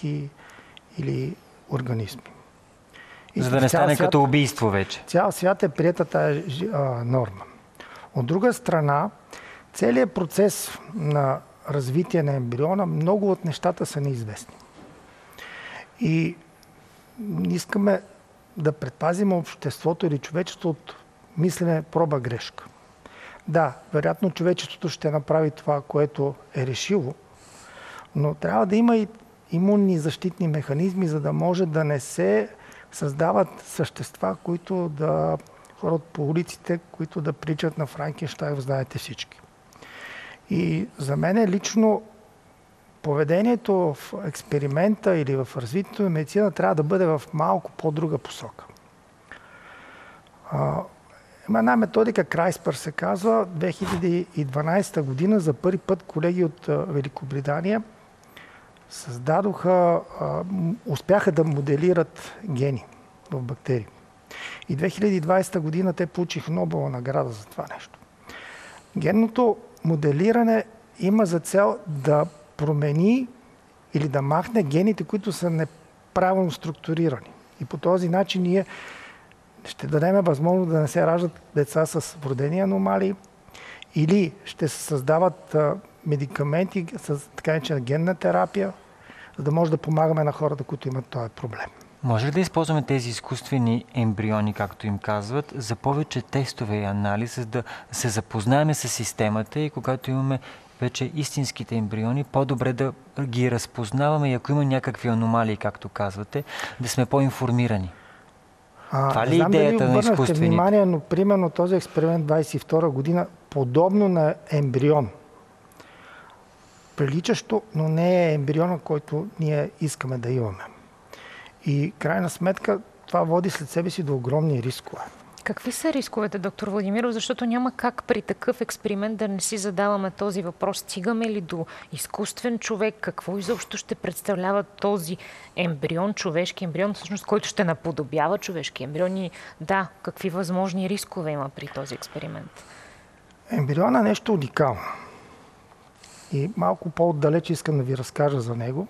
клетки или организми. За да не стане като убийство вече. Цял свят е приета тази норма. От друга страна, целият процес на развитие на ембриона, много от нещата са неизвестни. И искаме да предпазим обществото или човечеството от мислене проба грешка. Да, вероятно човечеството ще направи това, което е решило, но трябва да има и имунни защитни механизми, за да може да не се създават същества, които да ходят по улиците, които да приличат на Франкенщайн, знаете всички. И за мен лично поведението в експеримента или в развитието на медицина трябва да бъде в малко по-друга посока. Има една методика, CRISPR се казва, 2012 година за първи път колеги от Великобритания успяха да моделират гени в бактерии. И 2020 година те получиха Нобелова награда за това нещо. Генното моделиране има за цел да промени или да махне гените, които са неправилно структурирани. И по този начин ние ще дадем възможност да не се раждат деца с вродени аномалии или ще се създават медикаменти с така наречена генна терапия, за да може да помагаме на хората, които имат този проблем. Може ли да използваме тези изкуствени ембриони, както им казват, за повече тестове и анализ, за да се запознаем с системата и когато имаме вече истинските ембриони, по-добре да ги разпознаваме и ако има някакви аномалии, както казвате, да сме по-информирани? Това ли е идеята на изкуствените? Внимание, но примерно този експеримент 22 година, подобно на ембрион, приличащо, но не е ембриона, който ние искаме да имаме. И крайна сметка това води след себе си до огромни рискове. Какви са рисковете, доктор Владимиров? Защото няма как при такъв експеримент да не си задаваме този въпрос. Стигаме ли до изкуствен човек? Какво изобщо ще представлява този ембрион, човешки ембрион, всъщност, който ще наподобява човешки ембрион? И да, какви възможни рискове има при този експеримент? Ембрион е нещо уникално. И малко по-отдалеч искам да ви разкажа за него.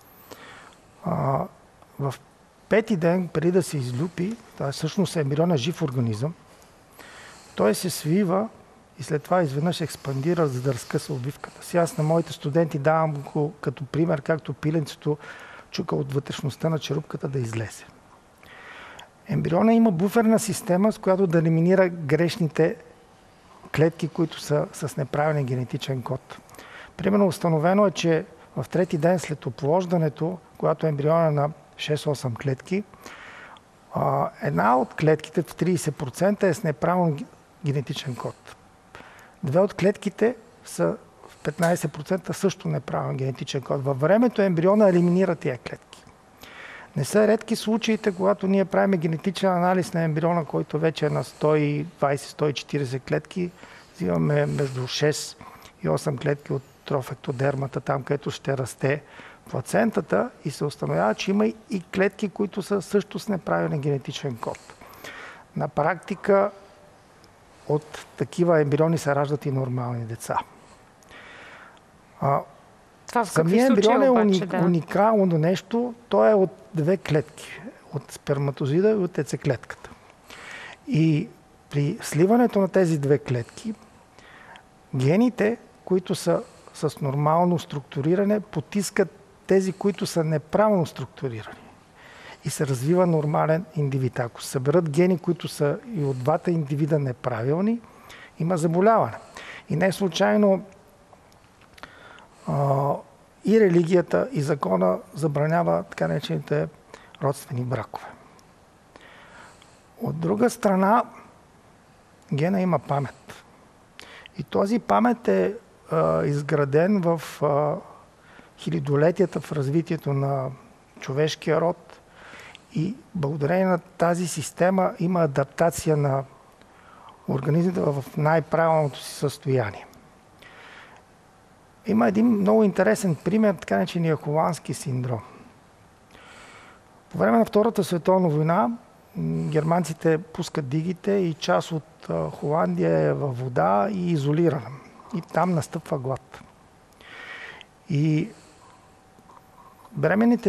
В пети ден, преди да се излюпи, т.е. всъщност ембрион е жив организъм, той се свива и след това изведнъж експандира, за да разкъса обвивката си. Аз на моите студенти давам го като пример, както пиленцето чука от вътрешността на черупката да излезе. Ембриона има буферна система, с която да елиминира грешните клетки, които са с неправилен генетичен код. Примерно установено е, че в трети ден след оплождането, когато ембриона е на 6-8 клетки, една от клетките в 30% е с неправилен генетичен код. Две от клетките са в 15% също неправилен генетичен код. Във времето ембриона елиминира тия клетки. Не са редки случаите, когато ние правим генетичен анализ на ембриона, който вече е на 120-140 клетки, взимаме между 6 и 8 клетки от трофектодермата, там където ще расте плацентата и се установява, че има и клетки, които са също с неправилен генетичен код. На практика от такива ембриони се раждат и нормални деца. Самият ембрион е уникално нещо. Той е от две клетки. От сперматозида и от яйцеклетката. И при сливането на тези две клетки, гените, които са с нормално структуриране, потискат тези, които са неправилно структурирани. И се развива нормален индивид. Ако се съберат гени, които са и от двата индивида неправилни, има заболяване. И не случайно и религията, и закона забранява така наречените родствени бракове. От друга страна, гена има памет. И този памет е изграден в хилядолетията в развитието на човешкия род и благодарение на тази система има адаптация на организмите в най-правилното си състояние. Има един много интересен пример, така наречения холандски синдром. По време на Втората световна война германците пускат дигите и част от Холандия е във вода и изолирана. И там настъпва глад. И бременните